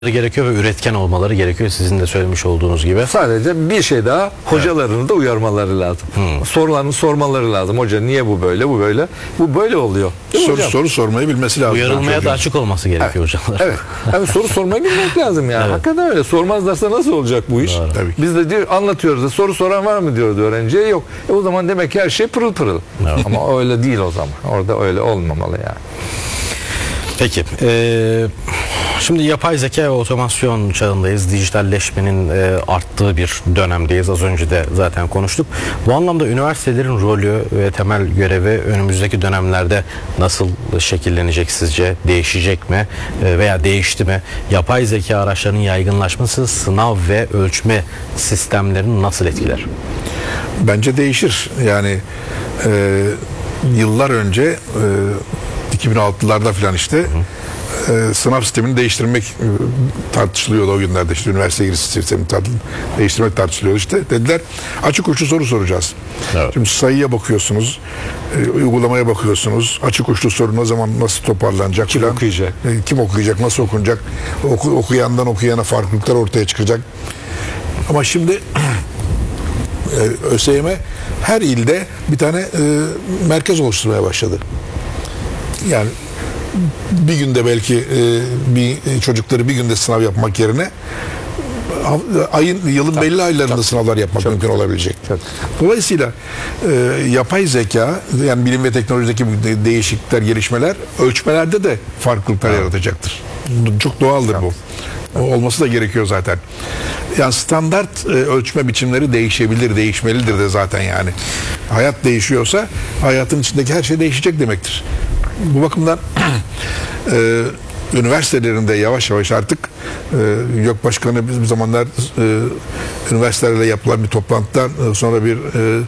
gerekiyor ve üretken olmaları gerekiyor, sizin de söylemiş olduğunuz gibi. Sadece bir şey daha, hocalarını da uyarmaları lazım. Sorularını sormaları lazım. Hoca niye bu böyle, bu böyle? Bu böyle oluyor. Soru sormayı bilmesi lazım. Uyarılmaya da açık olması gerekiyor hocalar. Evet. Yani soru sormayı bilmek lazım yani. Evet. Hakikaten öyle. Sormazlarsa nasıl olacak bu iş? Doğru. Tabii ki. Biz de diyor, anlatıyoruz da soru soran var mı diyordu öğrenciye. Yok. O zaman demek ki her şey pırıl pırıl. Evet. Ama öyle değil o zaman. Orada öyle olmamalı yani. Peki. Şimdi yapay zeka ve otomasyon çağındayız. Dijitalleşmenin arttığı bir dönemdeyiz. Az önce de zaten konuştuk. Bu anlamda üniversitelerin rolü ve temel görevi önümüzdeki dönemlerde nasıl şekillenecek sizce? Değişecek mi? Veya değişti mi? Yapay zeka araçlarının yaygınlaşması sınav ve ölçme sistemlerini nasıl etkiler? Bence değişir. Yani yıllar önce 2006'larda falan işte sınav sistemini değiştirmek tartışılıyordu o günlerde. İşte üniversite giriş sistemini değiştirmek tartışılıyordu. İşte dediler açık uçlu soru soracağız. Evet. Şimdi sayıya bakıyorsunuz, uygulamaya bakıyorsunuz. Açık uçlu soru ne zaman nasıl toparlanacak? Kim falan. okuyacak? Kim okuyacak? Nasıl okunacak? Okuyandan okuyana farklılıklar ortaya çıkacak. Ama şimdi ÖSYM her ilde bir tane merkez oluşturmaya başladı. Yani bir günde belki çocukları bir günde sınav yapmak yerine yılın belli aylarında sınavlar yapmak mümkün olabilecek. Dolayısıyla yapay zeka, yani bilim ve teknolojideki değişiklikler, gelişmeler ölçmelerde de farklılıklar yaratacaktır. Çok doğaldır bu. Olması da gerekiyor zaten. Yani standart ölçme biçimleri değişebilir, değişmelidir de zaten yani. Hayat değişiyorsa hayatın içindeki her şey değişecek demektir. Bu bakımdan üniversitelerinde yavaş yavaş artık YÖK Başkanı bir zamanlar üniversitelerle yapılan bir toplantıdan sonra bir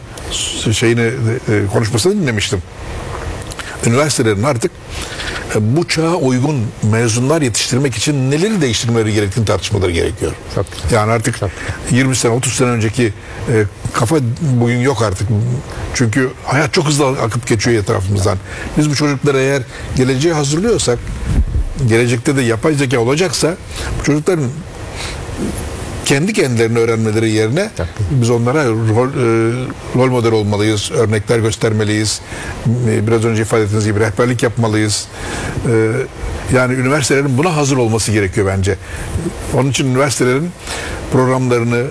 konuşmasını dinlemiştim. Üniversitelerin artık bu çağa uygun mezunlar yetiştirmek için neleri değiştirmeleri gerektiğini tartışmaları gerekiyor. Yani artık 20 sene 30 sene önceki kafa bugün yok artık. Çünkü hayat çok hızlı akıp geçiyor etrafımızdan. Biz bu çocukları eğer geleceğe hazırlıyorsak, gelecekte de yapay zeka olacaksa bu çocukların kendi kendilerini öğrenmeleri yerine biz onlara rol model olmalıyız, örnekler göstermeliyiz. Biraz önce ifade ettiğiniz gibi rehberlik yapmalıyız. Yani üniversitelerin buna hazır olması gerekiyor bence. Onun için üniversitelerin programlarını,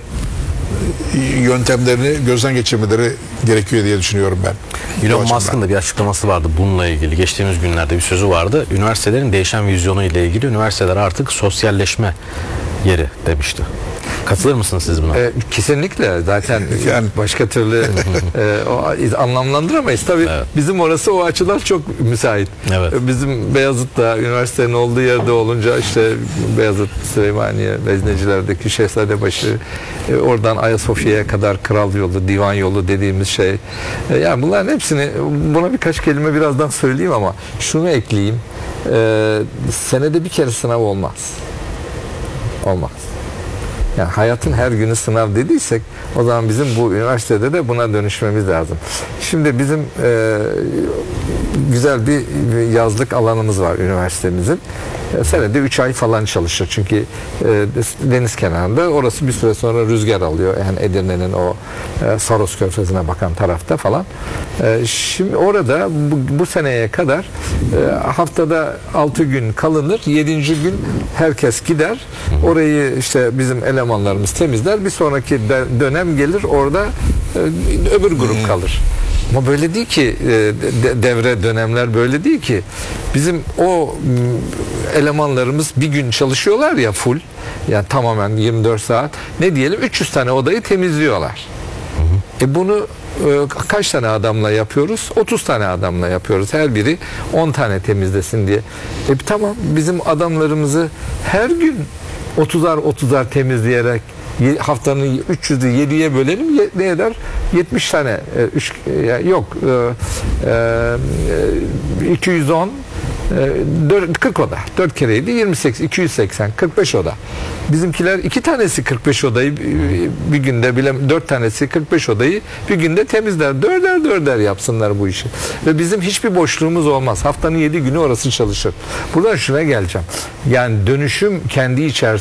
yöntemlerini gözden geçirmeleri gerekiyor diye düşünüyorum ben. Elon Musk'ın da bir açıklaması vardı bununla ilgili. Geçtiğimiz günlerde bir sözü vardı. Üniversitelerin değişen vizyonu ile ilgili üniversiteler artık sosyalleşme yeri demişti. Katılır mısınız siz buna? Kesinlikle. Zaten yani başka türlü anlamlandıramayız. Tabii bizim orası o açıdan çok müsait. Evet. Bizim Beyazıt'ta üniversitenin olduğu yerde olunca işte Beyazıt, Süleymaniye, Vezneciler'deki Şehzadebaşı, oradan Ayasofya'ya kadar Kral Yolu, Divan Yolu dediğimiz şey. Yani bunların hepsini, buna birkaç kelime birazdan söyleyeyim ama şunu ekleyeyim. Senede bir kere sınav olmaz. Olmaz. Yani hayatın her günü sınav dediysek o zaman bizim bu üniversitede de buna dönüşmemiz lazım. Şimdi bizim güzel bir yazlık alanımız var üniversitemizin. Senede 3 ay falan çalışır. Çünkü deniz kenarında, orası bir süre sonra rüzgar alıyor. Yani Edirne'nin o Saros Körfezi'ne bakan tarafta falan. Şimdi orada bu seneye kadar haftada 6 gün kalınır. 7. gün herkes gider. Orayı işte bizim elemanlarımız temizler. Bir sonraki dönem gelir, orada öbür grup kalır. Ama böyle değil ki, devre dönemler böyle değil ki. Bizim o elemanlarımız bir gün çalışıyorlar ya full, yani tamamen 24 saat, ne diyelim 300 tane odayı temizliyorlar. Bunu kaç tane adamla yapıyoruz? 30 tane adamla yapıyoruz. Her biri 10 tane temizlesin diye. Tamam, bizim adamlarımızı her gün 30'ar temizleyerek haftanın 300'ü 7'ye bölelim, ne eder? 70 tane 210 40 oda. 4 kere 7 28, 280, 45 oda. Bizimkiler 2 tanesi 45 odayı bir günde, 4 tanesi 45 odayı bir günde temizler. Dörder yapsınlar bu işi. Ve bizim hiçbir boşluğumuz olmaz. Haftanın 7 günü orası çalışır. Buradan şuna geleceğim. Yani dönüşüm kendi içerisinde